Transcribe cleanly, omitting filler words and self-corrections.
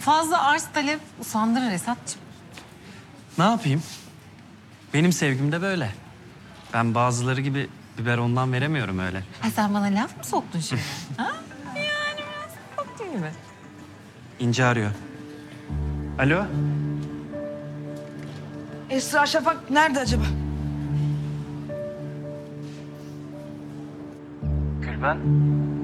Fazla arz talep usandırır Esat'cığım. Ne yapayım? Benim sevgim de böyle. Ben bazıları gibi biberondan veremiyorum öyle. Ha, sen bana laf mı soktun şimdi? Ha? Yani biraz soktun gibi. İnci arıyor. Alo? Esra Şafak nerede acaba? Gülben?